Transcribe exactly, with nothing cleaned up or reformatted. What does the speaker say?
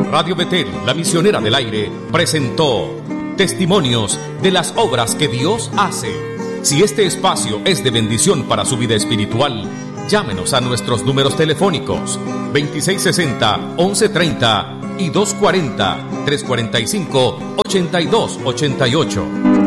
Radio Betel, la misionera del aire, presentó Testimonios de las obras que Dios hace. Si este espacio es de bendición para su vida espiritual, llámenos a nuestros números telefónicos veintiséis sesenta, once treinta y doscientos cuarenta, trescientos cuarenta y cinco, ochenta y dos ochenta y ocho.